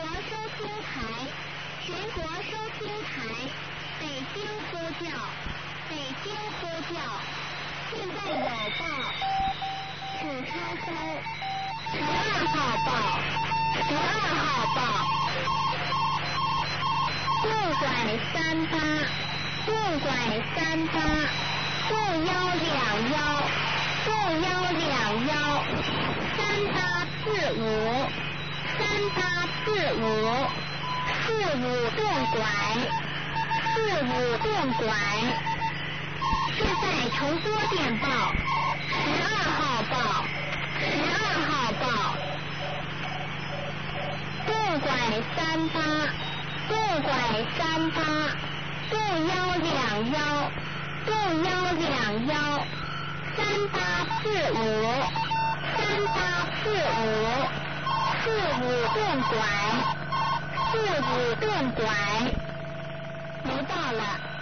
收听台，全国收听台，北京呼叫，北京呼叫，现在有报，请稍收。12号报，12号报。右拐38，右拐38，6121，6121，3845。3845，45动拐，45动拐。现在重播电报，12号报，12号报。动拐38，动拐38，6121，6121，3845，45动拐，45动拐，没到了。